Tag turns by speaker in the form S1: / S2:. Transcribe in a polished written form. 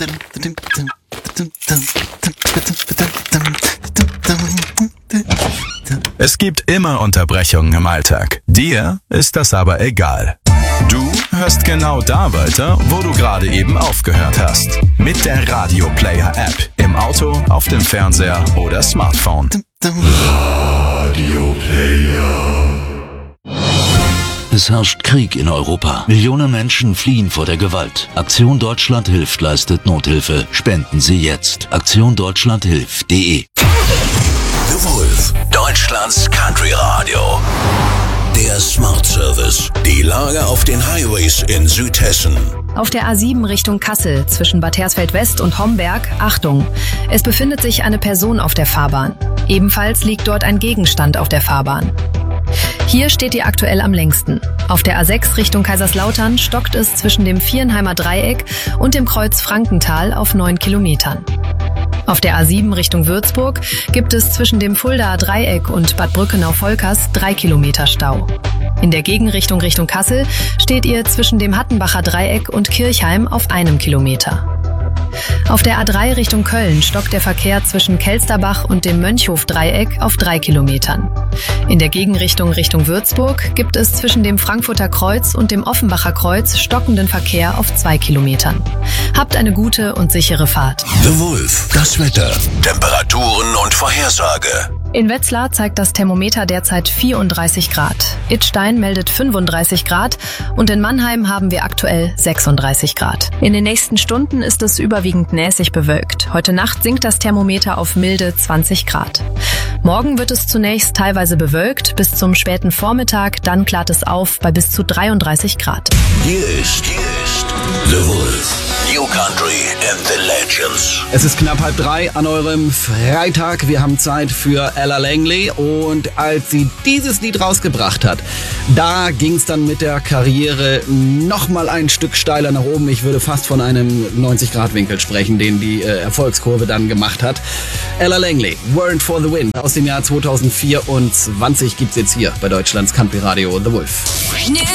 S1: Es gibt immer Unterbrechungen im Alltag. Dir ist das aber egal. Du hörst genau da weiter, wo du gerade eben aufgehört hast. Mit der Radio Player App. Im Auto, auf dem Fernseher oder Smartphone.
S2: Radio Player.
S3: Es herrscht Krieg in Europa. Millionen Menschen fliehen vor der Gewalt. Aktion Deutschland hilft leistet Nothilfe. Spenden Sie jetzt. aktiondeutschlandhilft.de.
S4: The Wolf, Deutschlands Country Radio. Der Smart Service. Die Lage auf den Highways in Südhessen.
S5: Auf der A7 Richtung Kassel zwischen Bad Hersfeld West und Homberg, Achtung, es befindet sich eine Person auf der Fahrbahn. Ebenfalls liegt dort ein Gegenstand auf der Fahrbahn. Hier steht ihr aktuell am längsten. Auf der A6 Richtung Kaiserslautern stockt es zwischen dem Vierenheimer Dreieck und dem Kreuz Frankenthal auf 9 Kilometern. Auf der A7 Richtung Würzburg gibt es zwischen dem Fuldaer Dreieck und Bad Brückenau-Volkers 3 Kilometer Stau. In der Gegenrichtung Richtung Kassel steht ihr zwischen dem Hattenbacher Dreieck und Kirchheim auf 1 Kilometer. Auf der A3 Richtung Köln stockt der Verkehr zwischen Kelsterbach und dem Mönchhof-Dreieck auf 3 Kilometern. In der Gegenrichtung Richtung Würzburg gibt es zwischen dem Frankfurter Kreuz und dem Offenbacher Kreuz stockenden Verkehr auf 2 Kilometern. Habt eine gute und sichere Fahrt.
S4: The Wolf, das Wetter, Temperaturen und Vorhersage.
S5: In Wetzlar zeigt das Thermometer derzeit 34 Grad. Idstein meldet 35 Grad und in Mannheim haben wir aktuell 36 Grad. In den nächsten Stunden ist es überwiegend nässig bewölkt. Heute Nacht sinkt das Thermometer auf milde 20 Grad. Morgen wird es zunächst teilweise bewölkt, bis zum späten Vormittag, dann klart es auf bei bis zu 33 Grad.
S4: Hier ist The Wolf, New Country and the Legends.
S6: Es ist knapp 2:30 an eurem Freitag. Wir haben Zeit für Ella Langley und als sie dieses Lied rausgebracht hat, da ging es dann mit der Karriere nochmal ein Stück steiler nach oben. Ich würde fast von einem 90-Grad-Winkel sprechen, den die Erfolgskurve dann gemacht hat. Ella Langley, Warrant for the Wind aus dem Jahr 2024 gibt's jetzt hier bei Deutschlands Country Radio The Wolf.